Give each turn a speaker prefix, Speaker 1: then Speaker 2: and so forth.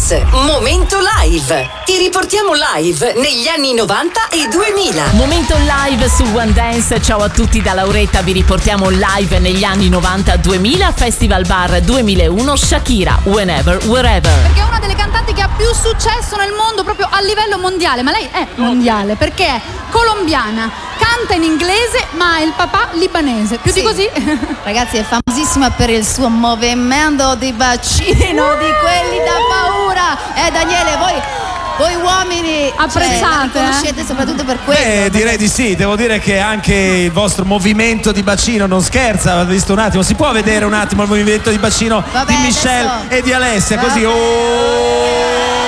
Speaker 1: Dance, momento live. Ti riportiamo live negli anni 90 e 2000.
Speaker 2: Momento live su One Dance. Ciao a tutti da Lauretta, vi riportiamo live negli anni 90-2000, Festival Bar 2001, Shakira, Whenever, Wherever.
Speaker 3: Perché è una delle cantanti che ha più successo nel mondo proprio a livello mondiale, ma lei è mondiale perché è colombiana, canta in inglese ma ha il papà libanese. Più di così?
Speaker 4: Ragazzi, è famosissima per il suo movimento di bacino, di quelli da paura. Daniele, voi uomini
Speaker 3: apprezzate,
Speaker 4: la conoscete soprattutto per questo.
Speaker 5: Direi di sì, devo dire che anche il vostro movimento di bacino non scherza, ho visto un attimo, si può vedere un attimo il movimento di bacino di Michelle e di Alessia, così